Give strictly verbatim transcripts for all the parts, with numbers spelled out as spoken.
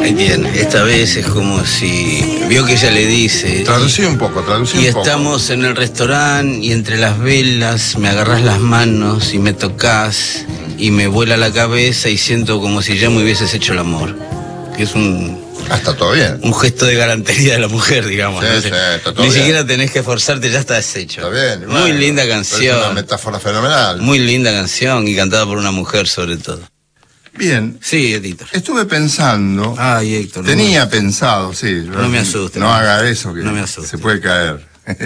Ahí tiene. Esta vez es como si... Vio que ella le dice... Traducí un poco, traducí y un poco. Y estamos en el restaurante y entre las velas me agarrás las manos y me tocas y me vuela la cabeza y siento como si ya me hubieses hecho el amor. Que es un... Ah, está todo bien. Un gesto de galantería de la mujer, digamos. Sí, ¿no? sí, está todo Ni bien. siquiera tenés que esforzarte, ya estás hecho. Está bien. Muy bueno, linda Es canción. una metáfora fenomenal. Muy linda canción y cantada por una mujer sobre todo. Bien. Sí, Héctor. Estuve pensando... Ay, Héctor. Tenía no, pensado, sí. No me asuste. No, no haga eso, que no me asuste. se puede caer.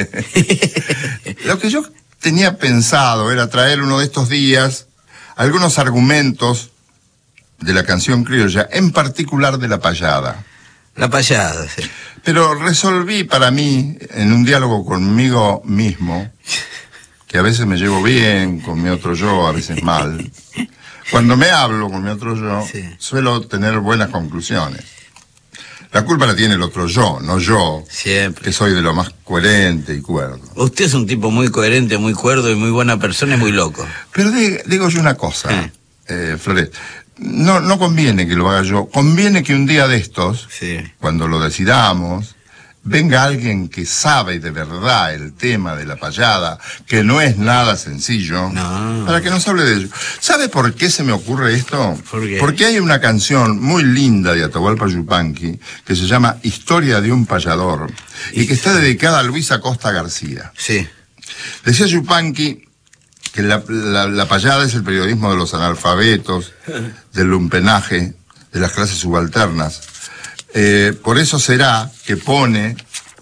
Lo que yo tenía pensado era traer uno de estos días algunos argumentos de la canción criolla, en particular de la payada. La payada, sí. Pero resolví para mí, en un diálogo conmigo mismo, que a veces me llevo bien con mi otro yo, a veces mal. Cuando me hablo con mi otro yo, sí. suelo tener buenas conclusiones. La culpa la tiene el otro yo, no yo, Siempre. Que soy de lo más coherente y cuerdo. Usted es un tipo muy coherente, muy cuerdo y muy buena persona y muy loco. Pero de, digo yo una cosa, eh. Eh, Floret, no, no conviene que lo haga yo, conviene que un día de estos, sí. cuando lo decidamos, venga alguien que sabe de verdad el tema de la payada, que no es nada sencillo, no. para que nos hable de ello. ¿Sabe por qué se me ocurre esto? ¿Por qué? Porque hay una canción muy linda de Atahualpa Yupanqui que se llama Historia de un payador y, y que está dedicada a Luis Acosta García. Sí. Decía Yupanqui que la, la, la payada es el periodismo de los analfabetos, del lumpenaje, de las clases subalternas. Eh, por eso será que pone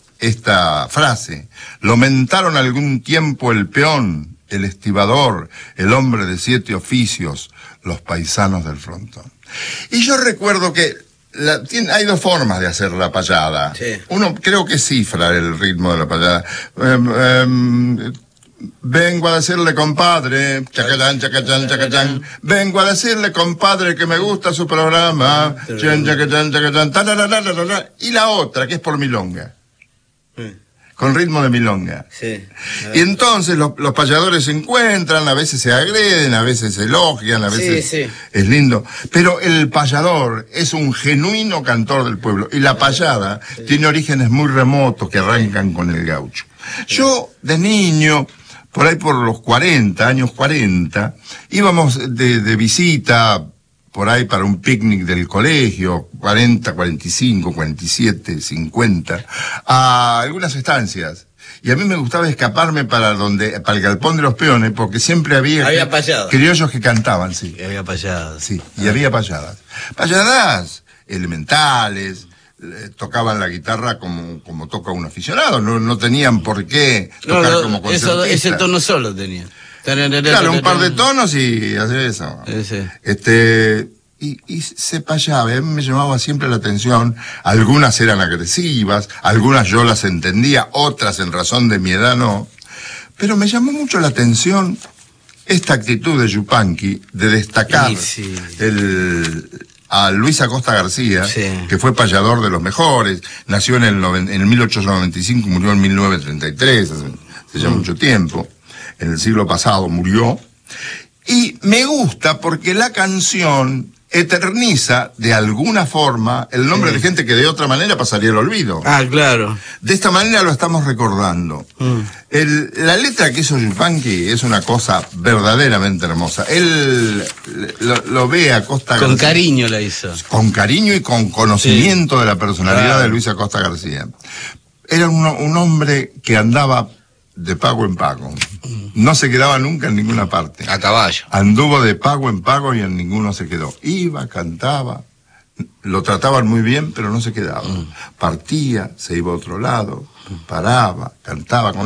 esta frase: lo mentaron algún tiempo el peón, el estibador, el hombre de siete oficios, los paisanos del frontón. Y yo recuerdo que la, tiene, hay dos formas de hacer la payada. Sí. Uno creo que cifra el ritmo de la payada. Eh, eh, Vengo a decirle, compadre, chacachán, chacachán, chacachán. Vengo a decirle, compadre, que me gusta su programa. Chan, chacachán, chacachán, tararararara. Y la otra, que es por milonga. Sí. Con ritmo de milonga. Sí. Y entonces los, los payadores se encuentran, a veces se agreden, a veces se elogian, a veces sí, sí. es lindo. Pero el payador es un genuino cantor del pueblo. Y la payada sí. tiene orígenes muy remotos que arrancan con el gaucho. Sí. Yo, de niño... por ahí por los cuarenta, años cuarenta, íbamos de, de visita, por ahí para un picnic del colegio, cuarenta, cuarenta y cinco, cuarenta y siete, cincuenta, a algunas estancias. Y a mí me gustaba escaparme para donde, para el galpón de los peones, porque siempre había... Había payadas. Criollos que cantaban, sí. Y había payadas. Sí, y ah. había payadas. Payadas elementales... tocaban la guitarra como, como toca un aficionado, no, no tenían por qué tocar no, no, como concertista. Eso, ese tono solo tenía. Claro, un par de tonos y hacer eso. Sí. Este, y, y se payaba, a mí me llamaba siempre la atención, algunas eran agresivas, algunas yo las entendía, otras en razón de mi edad no, pero me llamó mucho la atención esta actitud de Yupanqui de destacar sí, sí. el... a Luis Acosta García, sí. que fue payador de los mejores, nació en el, noven, en el mil ochocientos noventa y cinco, murió en mil novecientos treinta y tres, hace, hace ya mm. mucho tiempo, en el siglo pasado murió, y me gusta porque la canción eterniza de alguna forma el nombre sí. de gente que de otra manera pasaría el olvido. Ah, claro. De esta manera lo estamos recordando. Mm. El, la letra que hizo Yupanqui es una cosa verdaderamente hermosa. Él lo, lo ve a Costa García. Con cariño la hizo. Con cariño y con conocimiento sí. de la personalidad claro. de Luis Acosta García. Era un, un hombre que andaba de pago en pago. No se quedaba nunca en ninguna parte. A caballo. Anduvo de pago en pago y en ninguno se quedó. Iba, cantaba, lo trataban muy bien, pero no se quedaba. Mm. Partía, se iba a otro lado, paraba, cantaba con